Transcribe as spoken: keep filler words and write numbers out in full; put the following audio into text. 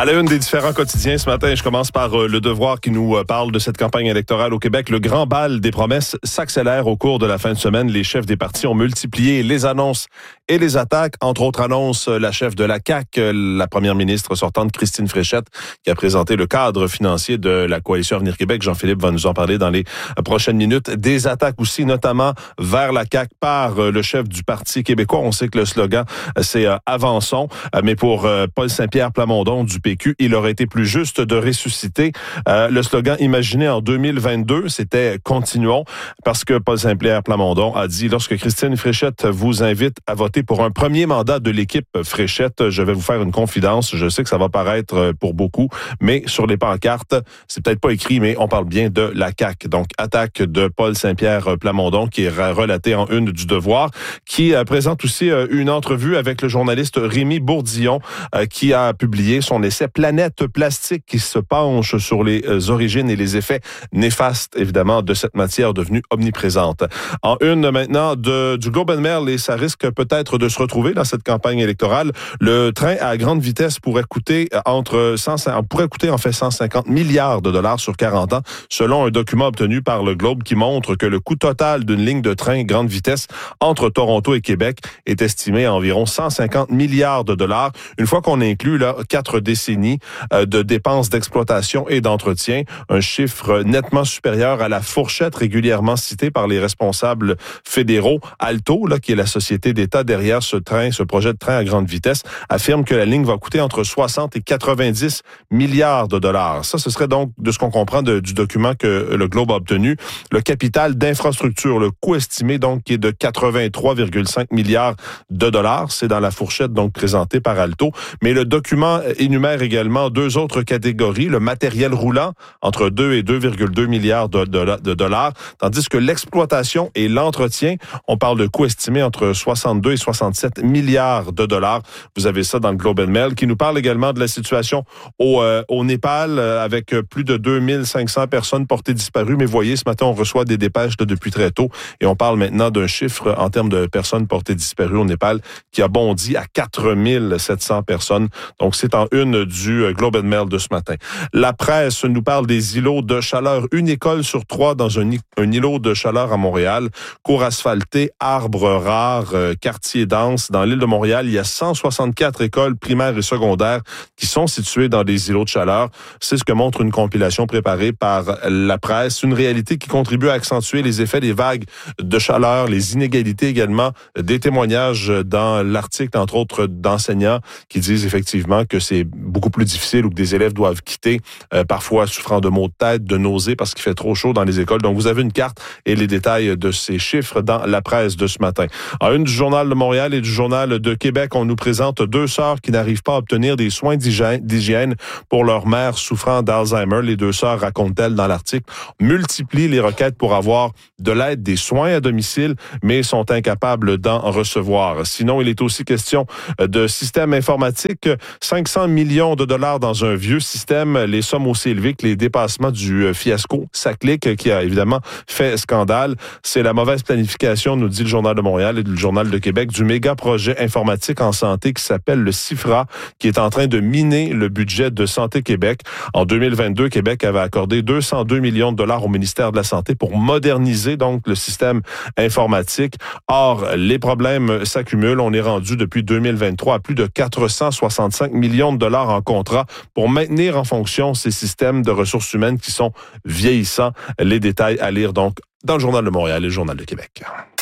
À la une des différents quotidiens ce matin, je commence par euh, Le Devoir qui nous euh, parle de cette campagne électorale au Québec. Le grand bal des promesses s'accélère au cours de la fin de semaine. Les chefs des partis ont multiplié les annonces et les attaques. Entre autres annonces, la chef de la C A Q, la première ministre sortante Christine Fréchette, qui a présenté le cadre financier de la Coalition Avenir Québec. Jean-Philippe va nous en parler dans les prochaines minutes. Des attaques aussi, notamment vers la C A Q par le chef du Parti québécois. On sait que le slogan, c'est euh, « Avançons ». Mais pour euh, Paul Saint-Pierre Plamondon du P Q, il aurait été plus juste de ressusciter euh, le slogan imaginé en deux mille vingt-deux, c'était « Continuons », parce que Paul Saint-Pierre Plamondon a dit « Lorsque Christine Fréchette vous invite à voter pour un premier mandat de l'équipe Fréchette, je vais vous faire une confidence, je sais que ça va paraître pour beaucoup, mais sur les pancartes, c'est peut-être pas écrit, mais on parle bien de la C A Q ». Donc, attaque de Paul Saint-Pierre Plamondon, qui est relatée en une du Devoir, qui euh, présente aussi euh, une entrevue avec le journaliste Rémi Bourdillon, euh, qui a publié son essai « Planète plastique » qui se penche sur les euh, origines et les effets néfastes, évidemment, de cette matière devenue omniprésente. En une maintenant de, du Globe and Mail, et ça risque peut-être de se retrouver dans cette campagne électorale, le train à grande vitesse pourrait coûter entre cent, pourrait coûter en fait cent cinquante milliards de dollars sur quarante ans, selon un document obtenu par le Globe qui montre que le coût total d'une ligne de train grande vitesse entre Toronto et Québec est estimé à environ cent cinquante milliards de dollars. Une fois qu'on inclut là quatre décennies euh, de dépenses d'exploitation et d'entretien, un chiffre nettement supérieur à la fourchette régulièrement citée par les responsables fédéraux. Alto, là, qui est la société d'État derrière ce train, ce projet de train à grande vitesse, affirme que la ligne va coûter entre soixante et quatre-vingt-dix milliards de dollars. Ça, ce serait donc, de ce qu'on comprend de, du document que le Globe a obtenu, le capital d'infrastructure, le coût estimé donc qui est de quatre-vingt-trois virgule cinq milliards de dollars. C'est dans la fourchette donc présentée par Alto. Mais le document énumère également deux autres catégories, le matériel roulant entre deux et deux virgule deux milliards de, de, de dollars, tandis que l'exploitation et l'entretien, on parle de coûts estimés entre soixante-deux et soixante-sept milliards de dollars. Vous avez ça dans le Globe and Mail, qui nous parle également de la situation au, euh, au Népal, euh, avec plus de deux mille cinq cents personnes portées disparues. Mais voyez, ce matin, on reçoit des dépêches là, depuis très tôt, et on parle maintenant d'un chiffre en termes de personnes portées disparues au Népal qui a bondi à quatre mille sept cents personnes. Donc, c'est en une du Globe and Mail de ce matin. La presse nous parle des îlots de chaleur. Une école sur trois dans un, un îlot de chaleur à Montréal. Cours asphaltés, arbres rares, euh, quartiers denses. Dans l'île de Montréal, il y a cent soixante-quatre écoles primaires et secondaires qui sont situées dans des îlots de chaleur. C'est ce que montre une compilation préparée par la presse. Une réalité qui contribue à accentuer les effets des vagues de chaleur, les inégalités également, des témoignages dans l'article, entre autres, d'enseignants qui disent effectivement que c'est beaucoup plus difficile ou que des élèves doivent quitter, euh, parfois souffrant de maux de tête, de nausées parce qu'il fait trop chaud dans les écoles. Donc, vous avez une carte et les détails de ces chiffres dans la presse de ce matin. En une du Journal de Montréal et du Journal de Québec, on nous présente deux sœurs qui n'arrivent pas à obtenir des soins d'hygiène pour leur mère souffrant d'Alzheimer. Les deux sœurs, racontent-elles dans l'article, multiplient les requêtes pour avoir de l'aide, des soins à domicile, mais sont incapables d'en recevoir. Sinon, il est aussi question de système informatique. cinq cents millions de dollars dans un vieux système, les sommes aussi élevées que les dépassements du fiasco SACLIC, qui a évidemment fait scandale. C'est la mauvaise planification, nous dit le Journal de Montréal et le Journal de Québec, du méga projet informatique en santé qui s'appelle le CIFRA, qui est en train de miner le budget de Santé Québec. En deux mille vingt-deux, Québec avait accordé deux cent deux millions de dollars au ministère de la Santé pour moderniser donc le système informatique. Or, les problèmes s'accumulent. On est rendu depuis deux mille vingt-trois à plus de quatre cent soixante-cinq millions de dollars en contrat pour maintenir en fonction ces systèmes de ressources humaines qui sont vieillissants. Les détails à lire donc dans le Journal de Montréal et le Journal de Québec.